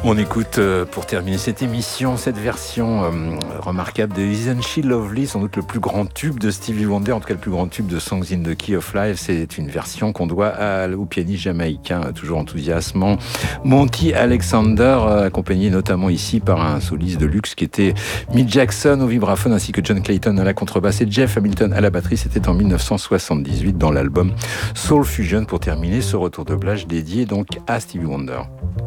On écoute pour terminer cette émission, cette version remarquable de Isn't She Lovely, sans doute le plus grand tube de Stevie Wonder, en tout cas le plus grand tube de Songs in the Key of Life. C'est une version qu'on doit au pianiste jamaïcain, toujours enthousiasmant, Monty Alexander, accompagné notamment ici par un soliste de luxe qui était Mick Jackson au vibraphone, ainsi que John Clayton à la contrebasse et Jeff Hamilton à la batterie. C'était en 1978 dans l'album Soul Fusion, pour terminer ce retour de plage dédié donc à Stevie Wonder.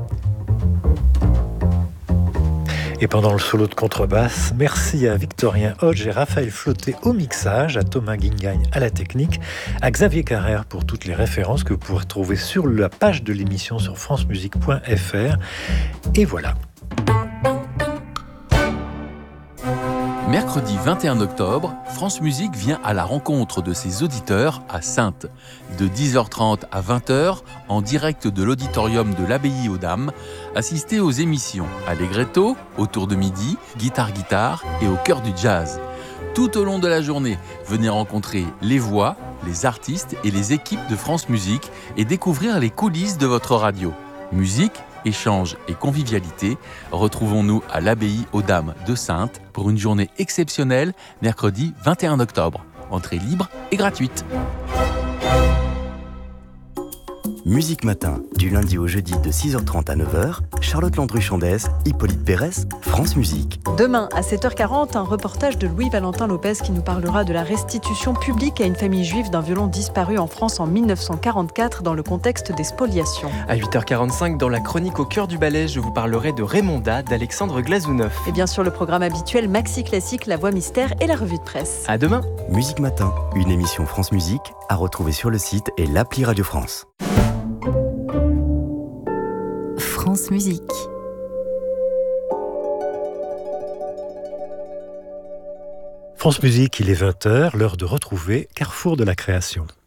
Et pendant le solo de contrebasse, merci à Victorien Hodge et Raphaël Flotté au mixage, à Thomas Guingagne à la technique, à Xavier Carrère pour toutes les références que vous pourrez trouver sur la page de l'émission sur francemusique.fr. Et voilà. Mercredi 21 octobre, France Musique vient à la rencontre de ses auditeurs à Saintes. De 10h30 à 20h, en direct de l'auditorium de l'Abbaye aux Dames, assistez aux émissions Allegretto, autour de midi, Guitare et au cœur du jazz. Tout au long de la journée, venez rencontrer les voix, les artistes et les équipes de France Musique et découvrir les coulisses de votre radio. Musique, échange et convivialité, retrouvons-nous à l'Abbaye aux Dames de Saintes pour une journée exceptionnelle, mercredi 21 octobre. Entrée libre et gratuite. Musique Matin, du lundi au jeudi de 6h30 à 9h, Charlotte Landru-Chandès, Hippolyte Pérès, France Musique. Demain, à 7h40, un reportage de Louis-Valentin Lopez qui nous parlera de la restitution publique à une famille juive d'un violon disparu en France en 1944 dans le contexte des spoliations. À 8h45, dans la chronique Au cœur du ballet, je vous parlerai de Raymonda d'Alexandre Glazouneuf. Et bien sûr, le programme habituel Maxi Classique, la voix mystère et la revue de presse. À demain. Musique Matin, une émission France Musique à retrouver sur le site et l'appli Radio France. France Musique. France Musique, il est 20h, l'heure de retrouver Carrefour de la création.